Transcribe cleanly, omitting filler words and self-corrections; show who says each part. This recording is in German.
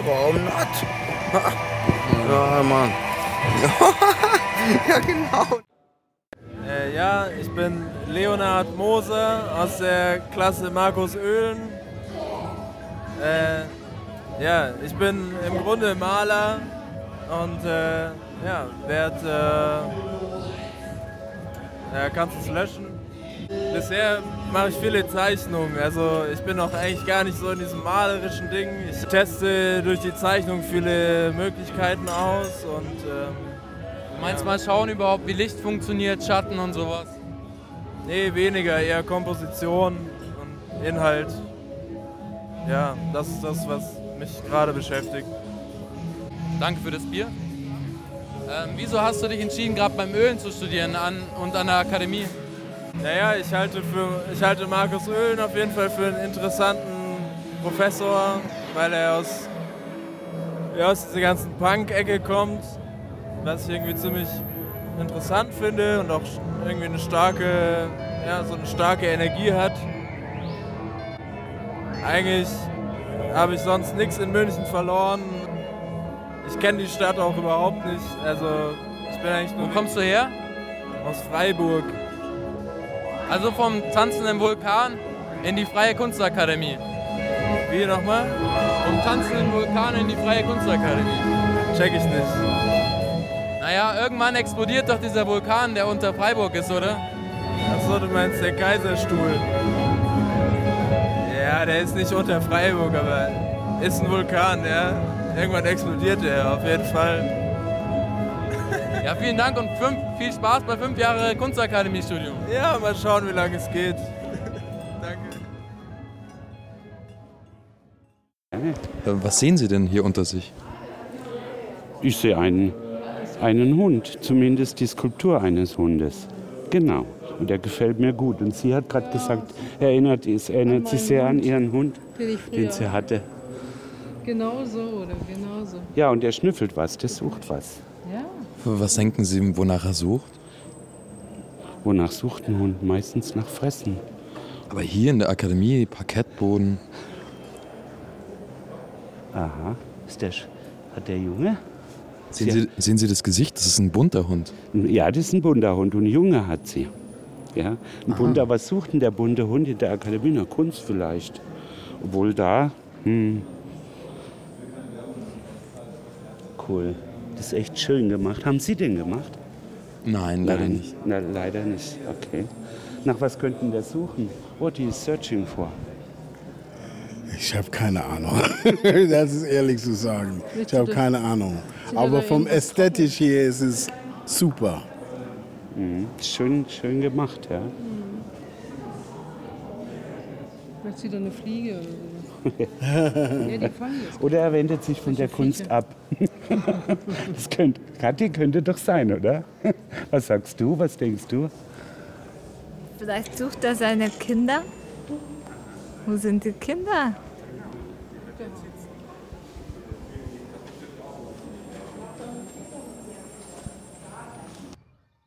Speaker 1: warum not? Ja, Mann. Ja, genau.
Speaker 2: Ja, ich bin Leonhard Moser aus der Klasse Markus Oehlen. Ja, ich bin im Grunde Maler und ja, kannst du es löschen? Bisher mache ich viele Zeichnungen, also ich bin noch eigentlich gar nicht so in diesem malerischen Ding. Ich teste durch die Zeichnung viele Möglichkeiten aus und
Speaker 3: Du meinst mal schauen überhaupt, wie Licht funktioniert, Schatten und sowas?
Speaker 2: nee, weniger, eher Komposition und Inhalt. Ja, das ist das, was mich gerade beschäftigt.
Speaker 3: Danke für das Bier. Wieso hast du dich entschieden, gerade beim Ölen zu studieren und an der Akademie?
Speaker 2: Naja, ich halte Markus Oehlen auf jeden Fall für einen interessanten Professor, weil er aus dieser ganzen Punk-Ecke kommt, was ich irgendwie ziemlich interessant finde und auch irgendwie eine starke Energie hat. Eigentlich habe ich sonst nichts in München verloren. Ich kenne die Stadt auch überhaupt nicht. Also ich bin eigentlich nur.
Speaker 3: Wo kommst du her?
Speaker 2: Aus Freiburg.
Speaker 3: Also vom tanzenden Vulkan in die Freie Kunstakademie.
Speaker 2: Wie nochmal?
Speaker 3: Vom tanzenden Vulkan in die Freie Kunstakademie.
Speaker 2: Check ich nicht.
Speaker 3: Naja, irgendwann explodiert doch dieser Vulkan, der unter Freiburg ist, oder?
Speaker 2: Achso, du meinst der Kaiserstuhl. Ja, der ist nicht unter Freiburg, aber ist ein Vulkan, ja. Irgendwann explodiert er, auf jeden Fall.
Speaker 3: Ja, vielen Dank und viel Spaß bei 5 Jahre Kunstakademie-Studium.
Speaker 2: Ja, mal schauen, wie lange es geht. Danke.
Speaker 4: Was sehen Sie denn hier unter sich?
Speaker 5: Ich sehe einen Hund, zumindest die Skulptur eines Hundes. Genau, und der gefällt mir gut. Und sie hat gerade gesagt, erinnert sich sehr an ihren Hund, den sie hatte.
Speaker 6: Genau so, oder genau so.
Speaker 5: Ja, und der schnüffelt was, der sucht was.
Speaker 6: Ja.
Speaker 4: Was denken Sie, wonach er sucht?
Speaker 5: Wonach sucht ein Hund? Meistens nach Fressen.
Speaker 4: Aber hier in der Akademie, Parkettboden.
Speaker 5: Aha, hat der Junge?
Speaker 4: Sehen Sie das Gesicht? Das ist ein bunter Hund.
Speaker 5: Ja, das ist ein bunter Hund und ein Junge hat sie. Ja, ein bunter, was sucht denn der bunte Hund in der Akademie? Na, Kunst vielleicht. Obwohl da, cool. Das ist echt schön gemacht. Haben Sie den gemacht?
Speaker 4: Nein, leider nicht.
Speaker 5: Na, leider nicht, okay. Nach was könnten wir suchen? What are you searching for?
Speaker 7: Ich habe keine Ahnung. Das ist ehrlich zu sagen. Ich habe keine Ahnung. Aber vom Ästhetisch hier ist es super.
Speaker 5: Schön gemacht, ja.
Speaker 6: Vielleicht wieder eine Fliege oder so. Ja, die fangen jetzt.
Speaker 5: Oder er wendet sich von der Kunst ab. Kathi könnte doch sein, oder? Was sagst du? Was denkst du?
Speaker 8: Vielleicht sucht er seine Kinder. Wo sind die Kinder?